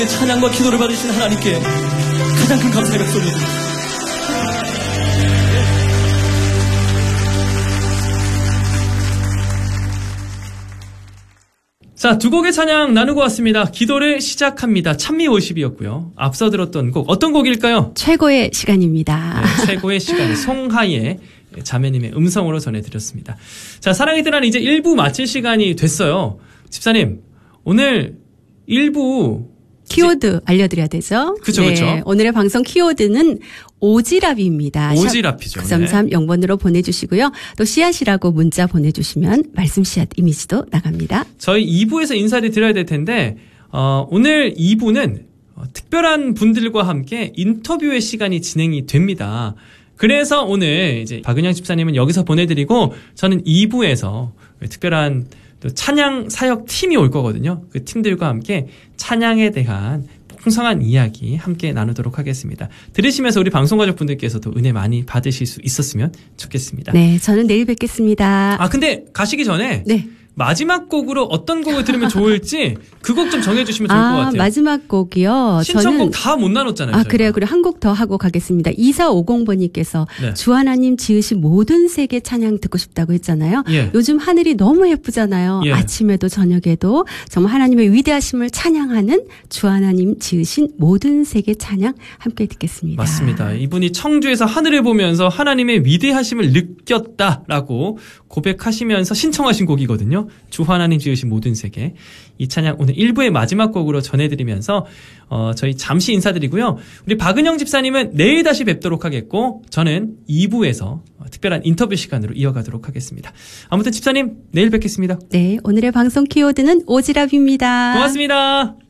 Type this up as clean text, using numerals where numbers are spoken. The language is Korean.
찬양과 기도를 받으신 하나님께 가장 큰 감사의 박수 올려드립니다. 자, 두 곡의 찬양 나누고 왔습니다. 기도를 시작합니다. 찬미 워십이었고요. 앞서 들었던 곡 어떤 곡일까요? 최고의 시간입니다. 네, 최고의 시간 송하의 자매님의 음성으로 전해드렸습니다. 자, 사랑의 뜨나는 이제 1부 마칠 시간이 됐어요. 집사님, 오늘 1부 키워드 알려드려야 되죠? 그쵸, 네, 그쵸. 오늘의 방송 키워드는 오지랖입니다. 오지랖이죠. 933 0번으로 보내주시고요. 또 씨앗이라고 문자 보내주시면 말씀 씨앗 이미지도 나갑니다. 저희 2부에서 인사를 드려야 될 텐데 오늘 2부는 특별한 분들과 함께 인터뷰의 시간이 진행이 됩니다. 그래서 오늘 이제 박은영 집사님은 여기서 보내드리고 저는 2부에서 특별한 또 찬양 사역 팀이 올 거거든요. 그 팀들과 함께 찬양에 대한 풍성한 이야기 함께 나누도록 하겠습니다. 들으시면서 우리 방송가족분들께서도 은혜 많이 받으실 수 있었으면 좋겠습니다. 네, 저는 내일 뵙겠습니다. 아, 근데 가시기 전에 네. 마지막 곡으로 어떤 곡을 들으면 좋을지 그 곡 좀 정해주시면 좋을 것 같아요. 마지막 곡이요. 신청곡 다 못 나눴잖아요. 아, 그래요. 그래 한 곡 더 하고 가겠습니다. 2450번님께서 네. 주 하나님 지으신 모든 세계 찬양 듣고 싶다고 했잖아요. 예. 요즘 하늘이 너무 예쁘잖아요. 예. 아침에도 저녁에도 정말 하나님의 위대하심을 찬양하는 주 하나님 지으신 모든 세계 찬양 함께 듣겠습니다. 맞습니다. 이분이 청주에서 하늘을 보면서 하나님의 위대하심을 느꼈다라고 고백하시면서 신청하신 곡이거든요. 주 하나님 지으신 모든 세계. 이 찬양 오늘 1부의 마지막 곡으로 전해드리면서 저희 잠시 인사드리고요. 우리 박은영 집사님은 내일 다시 뵙도록 하겠고 저는 2부에서 특별한 인터뷰 시간으로 이어가도록 하겠습니다. 아무튼 집사님 내일 뵙겠습니다. 네, 오늘의 방송 키워드는 오지랖입니다. 고맙습니다.